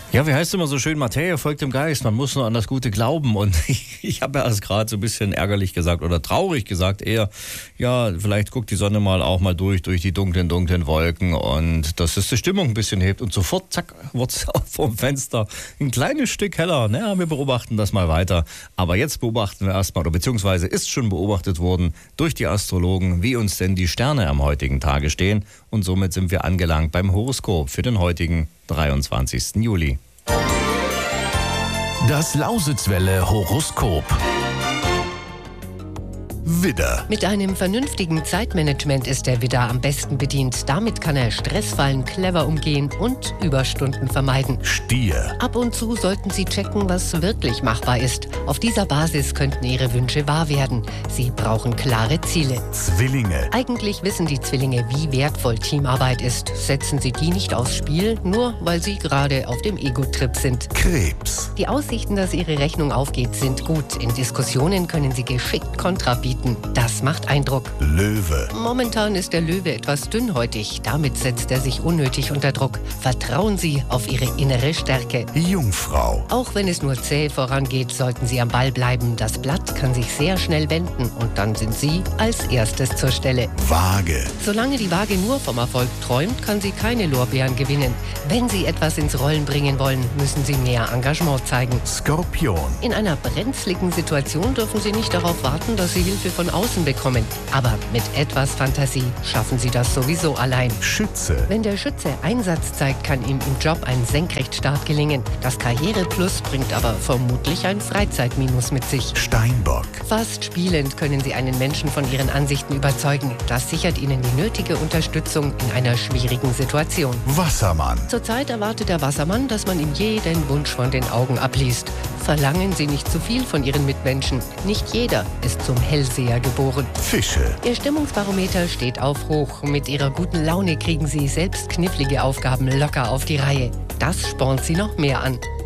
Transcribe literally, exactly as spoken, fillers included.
Ja, wie heißt es immer so schön, Materie folgt dem Geist, man muss nur an das Gute glauben. Und ich, ich habe ja erst gerade so ein bisschen ärgerlich gesagt oder traurig gesagt eher, ja, vielleicht guckt die Sonne mal auch mal durch, durch die dunklen, dunklen Wolken und dass es die Stimmung ein bisschen hebt und sofort, zack, wird es vom Fenster ein kleines Stück heller. Naja, wir beobachten das mal weiter. Aber jetzt beobachten wir erstmal, oder beziehungsweise ist schon beobachtet worden durch die Astrologen, wie uns denn die Sterne am heutigen Tage stehen. Und somit sind wir angelangt beim Horoskop für den heutigen dreiundzwanzigsten Juli. Das Lausitzwelle Horoskop. Widder. Mit einem vernünftigen Zeitmanagement ist der Widder am besten bedient. Damit kann er Stressfallen clever umgehen und Überstunden vermeiden. Stier. Ab und zu sollten Sie checken, was wirklich machbar ist. Auf dieser Basis könnten Ihre Wünsche wahr werden. Sie brauchen klare Ziele. Zwillinge. Eigentlich wissen die Zwillinge, wie wertvoll Teamarbeit ist. Setzen Sie die nicht aufs Spiel, nur weil Sie gerade auf dem Ego-Trip sind. Krebs. Die Aussichten, dass Ihre Rechnung aufgeht, sind gut. In Diskussionen können Sie geschickt Kontra bieten. Das macht Eindruck. Löwe. Momentan ist der Löwe etwas dünnhäutig. Damit setzt er sich unnötig unter Druck. Vertrauen Sie auf Ihre innere Stärke. Jungfrau. Auch wenn es nur zäh vorangeht, sollten Sie am Ball bleiben. Das Blatt kann sich sehr schnell wenden und dann sind Sie als erstes zur Stelle. Waage. Solange die Waage nur vom Erfolg träumt, kann sie keine Lorbeeren gewinnen. Wenn Sie etwas ins Rollen bringen wollen, müssen Sie mehr Engagement zeigen. Skorpion. In einer brenzligen Situation dürfen Sie nicht darauf warten, dass Sie Hilfe von außen bekommen. Aber mit etwas Fantasie schaffen Sie das sowieso allein. Schütze. Wenn der Schütze Einsatz zeigt, kann ihm im Job ein Senkrechtstart gelingen. Das Karriereplus bringt aber vermutlich ein Freizeitminus mit sich. Steinbock. Fast spielend können Sie einen Menschen von Ihren Ansichten überzeugen. Das sichert Ihnen die nötige Unterstützung in einer schwierigen Situation. Wassermann. Zurzeit erwartet der Wassermann, dass man ihm jeden Wunsch von den Augen abliest. Verlangen Sie nicht zu viel von Ihren Mitmenschen. Nicht jeder ist zum Hellseher geboren. Fische. Ihr Stimmungsbarometer steht auf hoch. Mit Ihrer guten Laune kriegen Sie selbst knifflige Aufgaben locker auf die Reihe. Das spornt Sie noch mehr an.